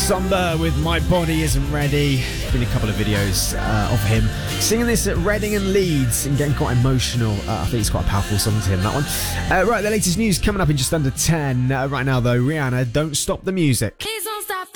Somber with My Body Isn't Ready. Been a couple of videos of him singing this at Reading and Leeds and getting quite emotional. I think it's quite a powerful song to him, that one. Right, the latest news coming up in just under 10. Right now, though, Rihanna, Don't Stop the Music.